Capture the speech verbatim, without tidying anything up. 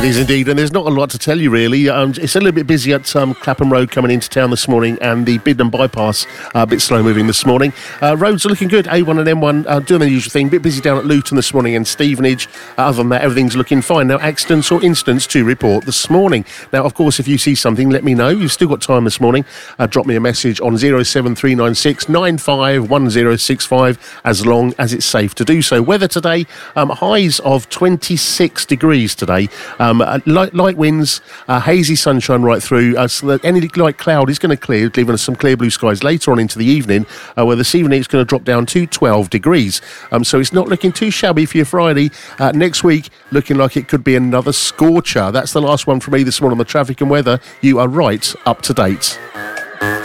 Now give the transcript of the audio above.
is indeed, and there's not a lot to tell you really. Um, it's a little bit busy at um, Clapham Road coming into town this morning, and the Bidden bypass uh, a bit slow moving this morning. Uh, roads are looking good. A one and M one uh, doing the usual thing. A bit busy down at Luton this morning and Stevenage. Uh, other than that, everything's looking fine. Now, accidents or incidents to report this morning. Now, of course, if you see something, let me know. You've still got time this morning. Uh, drop me a message on zero seven three nine six nine five one zero six five as long as it's safe to do so. Weather today, um, highs of twenty-six degrees today. Um, uh, light, light winds, uh, hazy sunshine right through. Uh, so that any light cloud is going to clear, leaving us some clear blue skies later on into the evening, uh, where this evening it's going to drop down to twelve degrees. Um, so it's not looking too shabby for your Friday. Uh, next week, looking like it could be another scorcher. That's the last one from me this morning on the traffic and weather. You are right up to date.